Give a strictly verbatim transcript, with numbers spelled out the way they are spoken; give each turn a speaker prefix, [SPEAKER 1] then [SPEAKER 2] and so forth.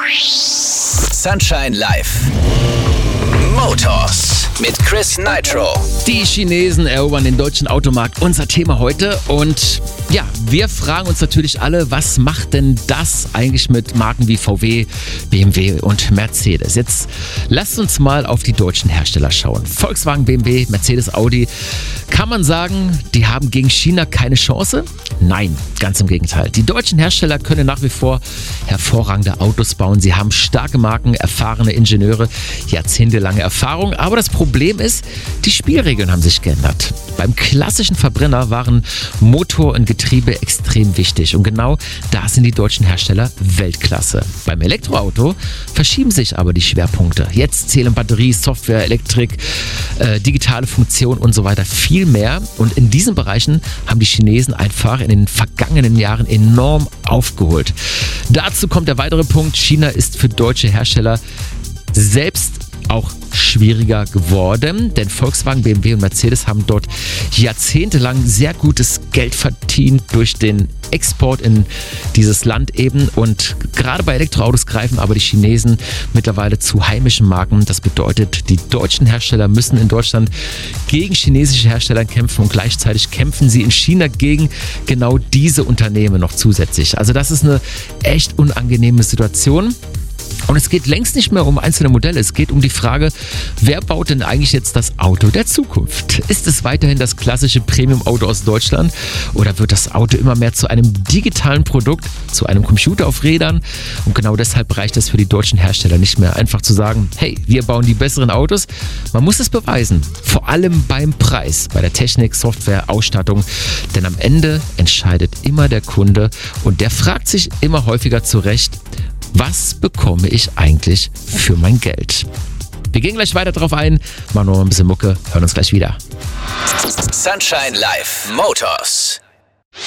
[SPEAKER 1] Sunshine Live. Motors mit Chris Nitro.
[SPEAKER 2] Die Chinesen erobern den deutschen Automarkt, unser Thema heute. Und ja, wir fragen uns natürlich alle, was macht denn das eigentlich mit Marken wie V W, B M W und Mercedes? Jetzt lasst uns mal auf die deutschen Hersteller schauen. Volkswagen, B M W, Mercedes, Audi. Kann man sagen, die haben gegen China keine Chance? Nein, ganz im Gegenteil. Die deutschen Hersteller können nach wie vor hervorragende Autos bauen. Sie haben starke Marken, erfahrene Ingenieure, jahrzehntelange Erfahrung. Aber das Problem ist, die Spielregeln haben sich geändert. Beim klassischen Verbrenner waren Motor und Getriebe extrem wichtig. Und genau da sind die deutschen Hersteller Weltklasse. Beim Elektroauto verschieben sich aber die Schwerpunkte. Jetzt zählen Batterie, Software, Elektrik, äh, digitale Funktionen und so weiter viel mehr. Und in diesen Bereichen haben die Chinesen einfach in den vergangenen Jahren enorm aufgeholt. Dazu kommt der weitere Punkt: China ist für deutsche Hersteller selbst auch schwieriger geworden, denn Volkswagen, B M W und Mercedes haben dort jahrzehntelang sehr gutes Geld verdient durch den Export in dieses Land eben, und gerade bei Elektroautos greifen aber die Chinesen mittlerweile zu heimischen Marken. Das bedeutet, die deutschen Hersteller müssen in Deutschland gegen chinesische Hersteller kämpfen und gleichzeitig kämpfen sie in China gegen genau diese Unternehmen noch zusätzlich. Also das ist eine echt unangenehme Situation. Und es geht längst nicht mehr um einzelne Modelle. Es geht um die Frage, wer baut denn eigentlich jetzt das Auto der Zukunft? Ist es weiterhin das klassische Premium-Auto aus Deutschland oder wird das Auto immer mehr zu einem digitalen Produkt, zu einem Computer auf Rädern? Und genau deshalb reicht es für die deutschen Hersteller nicht mehr, einfach zu sagen, hey, wir bauen die besseren Autos. Man muss es beweisen, vor allem beim Preis, bei der Technik, Software, Ausstattung. Denn am Ende entscheidet immer der Kunde und der fragt sich immer häufiger zu Recht, was bekomme ich eigentlich für mein Geld? Wir gehen gleich weiter drauf ein, machen noch ein bisschen Mucke, hören uns gleich wieder.
[SPEAKER 1] Sunshine Live Motors.